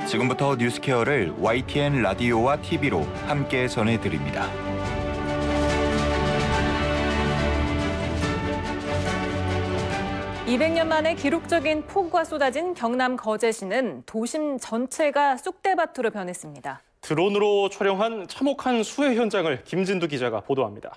지금부터 뉴스케어를 YTN 라디오와 TV로 함께 전해드립니다. 200년 만에 기록적인 폭우가 쏟아진 경남 거제시는 도심 전체가 쑥대밭으로 변했습니다. 드론으로 촬영한 참혹한 수해 현장을 김진두 기자가 보도합니다.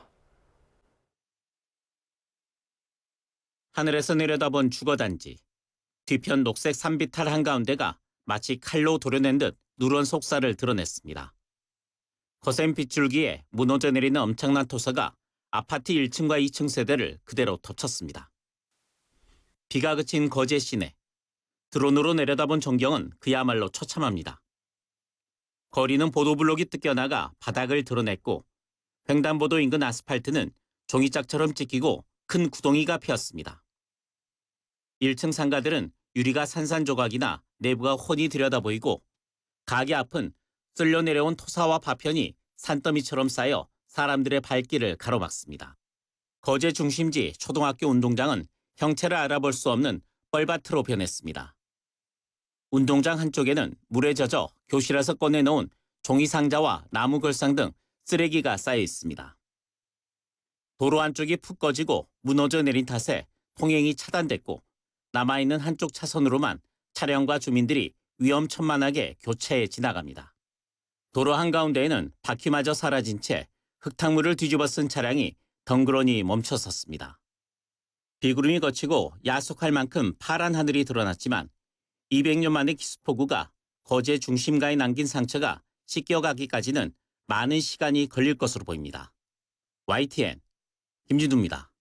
하늘에서 내려다본 주거단지. 뒤편 녹색 산비탈 한가운데가 마치 칼로 도려낸 듯 누런 속살을 드러냈습니다. 거센 빗줄기에 무너져 내리는 엄청난 토사가 아파트 1층과 2층 세대를 그대로 덮쳤습니다. 비가 그친 거제 시내. 드론으로 내려다본 전경은 그야말로 처참합니다. 거리는 보도블록이 뜯겨나가 바닥을 드러냈고 횡단보도 인근 아스팔트는 종이짝처럼 찢기고 큰 구덩이가 피었습니다. 1층 상가들은 유리가 산산조각이나 내부가 훤히 들여다보이고 가게 앞은 쓸려 내려온 토사와 파편이 산더미처럼 쌓여 사람들의 발길을 가로막습니다. 거제 중심지 초등학교 운동장은 형체를 알아볼 수 없는 뻘밭으로 변했습니다. 운동장 한쪽에는 물에 젖어 교실에서 꺼내놓은 종이 상자와 나무 걸상 등 쓰레기가 쌓여 있습니다. 도로 한쪽이 푹 꺼지고 무너져 내린 탓에 통행이 차단됐고 남아있는 한쪽 차선으로만 차량과 주민들이 위험천만하게 교차해 지나갑니다. 도로 한가운데에는 바퀴마저 사라진 채 흙탕물을 뒤집어 쓴 차량이 덩그러니 멈춰섰습니다. 비구름이 거치고 야속할 만큼 파란 하늘이 드러났지만 200년 만의 기습폭우가 거제 중심가에 남긴 상처가 씻겨가기까지는 많은 시간이 걸릴 것으로 보입니다. YTN 김진두입니다.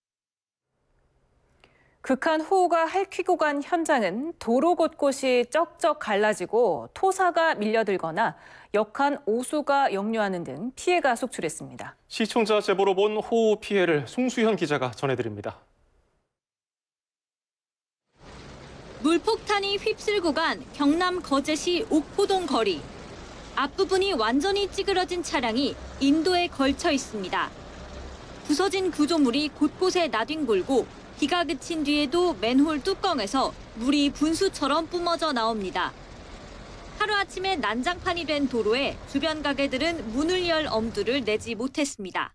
극한 호우가 핥히고 간 현장은 도로 곳곳이 쩍쩍 갈라지고 토사가 밀려들거나 역한 오수가 역류하는 등 피해가 속출했습니다. 시청자 제보로 본 호우 피해를 송수현 기자가 전해드립니다. 물폭탄이 휩쓸고 간 경남 거제시 옥포동 거리. 앞부분이 완전히 찌그러진 차량이 인도에 걸쳐 있습니다. 부서진 구조물이 곳곳에 나뒹굴고 비가 그친 뒤에도 맨홀 뚜껑에서 물이 분수처럼 뿜어져 나옵니다. 하루아침에 난장판이 된 도로에 주변 가게들은 문을 열 엄두를 내지 못했습니다.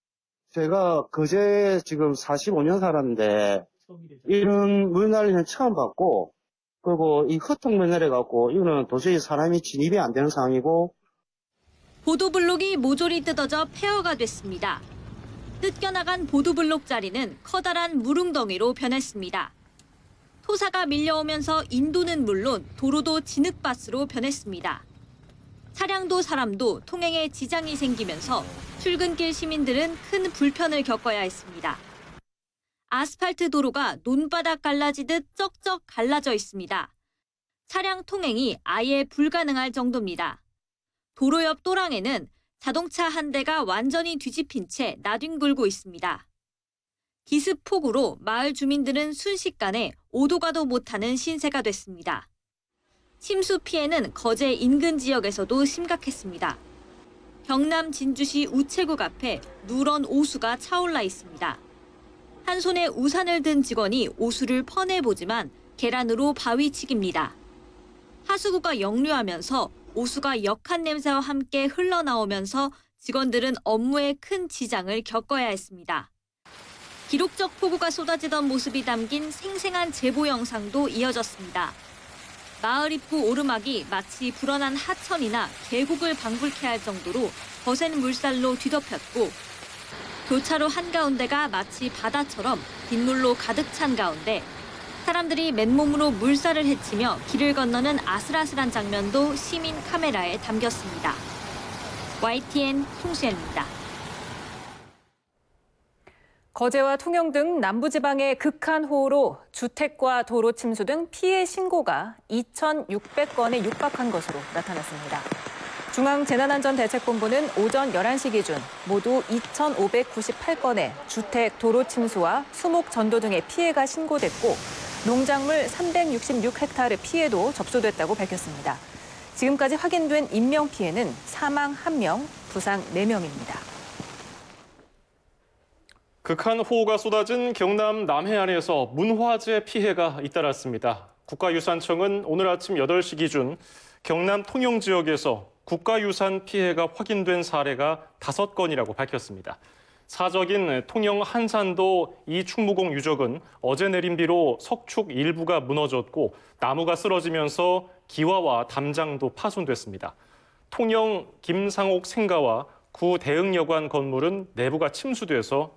제가 거제 지금 45년 살았는데 이런 물난리는 처음 봤고, 그리고 이 흙탕물 내려갖고 이거는 도저히 사람이 진입이 안 되는 상황이고. 보도블록이 모조리 뜯어져 폐허가 됐습니다. 뜯겨나간 보도블록 자리는 커다란 물웅덩이로 변했습니다. 토사가 밀려오면서 인도는 물론 도로도 진흙밭으로 변했습니다. 차량도 사람도 통행에 지장이 생기면서 출근길 시민들은 큰 불편을 겪어야 했습니다. 아스팔트 도로가 논바닥 갈라지듯 쩍쩍 갈라져 있습니다. 차량 통행이 아예 불가능할 정도입니다. 도로 옆 또랑에는 자동차 한 대가 완전히 뒤집힌 채 나뒹굴고 있습니다. 기습폭우로 마을 주민들은 순식간에 오도 가도 못하는 신세가 됐습니다. 침수 피해는 거제 인근 지역에서도 심각했습니다. 경남 진주시 우체국 앞에 누런 오수가 차올라 있습니다. 한 손에 우산을 든 직원이 오수를 퍼내보지만 계란으로 바위치기입니다. 하수구가 역류하면서 오수가 역한 냄새와 함께 흘러나오면서 직원들은 업무에 큰 지장을 겪어야 했습니다. 기록적 폭우가 쏟아지던 모습이 담긴 생생한 제보 영상도 이어졌습니다. 마을 입구 오르막이 마치 불어난 하천이나 계곡을 방불케 할 정도로 거센 물살로 뒤덮였고 교차로 한가운데가 마치 바다처럼 빗물로 가득 찬 가운데 사람들이 맨몸으로 물살을 헤치며 길을 건너는 아슬아슬한 장면도 시민 카메라에 담겼습니다. YTN 송수현입니다. 거제와 통영 등 남부지방의 극한 호우로 주택과 도로 침수 등 피해 신고가 2,600건에 육박한 것으로 나타났습니다. 중앙재난안전대책본부는 오전 11시 기준 모두 2,598건의 주택, 도로 침수와 수목 전도 등의 피해가 신고됐고 농작물 366헥타르 피해도 접수됐다고 밝혔습니다. 지금까지 확인된 인명피해는 사망 1명, 부상 4명입니다. 극한 호우가 쏟아진 경남 남해안에서 문화재 피해가 잇따랐습니다. 국가유산청은 오늘 아침 8시 기준 경남 통영 지역에서 국가유산 피해가 확인된 사례가 5건이라고 밝혔습니다. 사적인 통영 한산도 이 충무공 유적은 어제 내린 비로 석축 일부가 무너졌고 나무가 쓰러지면서 기와와 담장도 파손됐습니다. 통영 김상옥 생가와 구 대흥여관 건물은 내부가 침수돼서